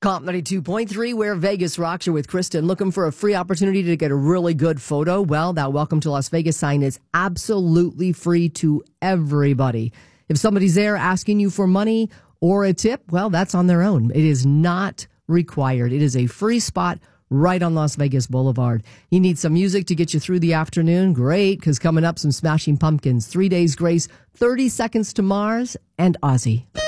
Comp 92.3, where Vegas rocks. You're with Kristen. Looking for a free opportunity to get a really good photo? Well, that Welcome to Las Vegas sign is absolutely free to everybody. If somebody's there asking you for money or a tip, well, that's on their own. It is not required. It is a free spot right on Las Vegas Boulevard. You need some music to get you through the afternoon? Great, because coming up, some Smashing Pumpkins, 3 Days Grace, 30 Seconds to Mars, and Ozzy.